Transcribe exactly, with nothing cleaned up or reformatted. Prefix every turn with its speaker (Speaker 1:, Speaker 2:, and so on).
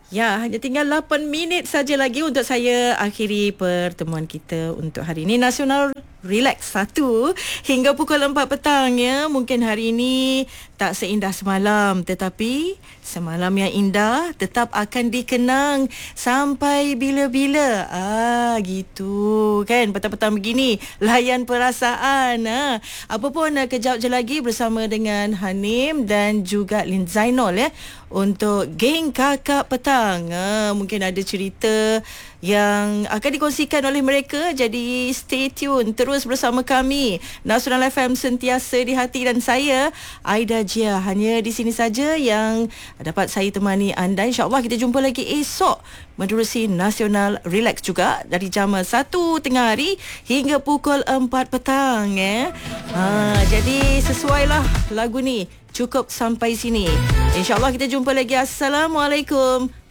Speaker 1: Ya, hanya tinggal lapan minit saja lagi untuk saya akhiri pertemuan kita untuk hari ini. Nasional Relax satu hingga pukul empat petang ya. Mungkin hari ini tak seindah semalam, tetapi semalam yang indah tetap akan dikenang sampai bila-bila. Ah, gitu kan. Petang-petang begini, layan perasaan. Ah. Apa pun, kejap je lagi bersama dengan Hanim dan juga Lin Zainol ya, untuk geng Kakak Petang. Ha, mungkin ada cerita yang akan dikongsikan oleh mereka. Jadi stay tune, terus bersama kami. Nasional F M sentiasa di hati, dan saya Aida Jia hanya di sini saja yang dapat saya temani anda. InsyaAllah kita jumpa lagi esok menerusi Nasional Relax juga dari jam satu tengah hari hingga pukul empat petang ya. Ha, jadi sesuailah lagu ni. Cukup sampai sini. InsyaAllah kita jumpa lagi. Assalamualaikum.